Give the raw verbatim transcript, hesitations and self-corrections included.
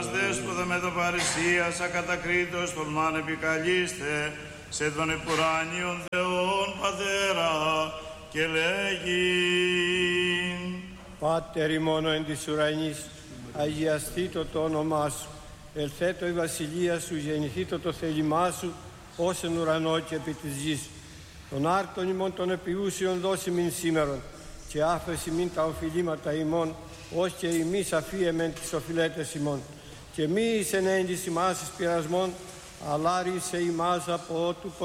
δέσποδα με το παρησίας ακατακρίτως τολμάν επικαλείστε σε τον επουράνιον Θεόν Πατέρα και λέγειν. Πάτερ ημών εν της ουρανής, αγιαστήτω το όνομά σου. Ελθέτω η βασιλεία σου, γεννηθήτω το θέλημά σου, ως εν ουρανό και επί της γης. Τον άρτον ημών των επιούσιων δώσει μην σήμερον, και άφεση μην τα οφειλήματα ημών, ως και ημείς αφίεμεν τις οφειλέτες ημών. Και μη εις ενέντης ημάς εις πειρασμών, αλλά ρίσε ημάς από ότου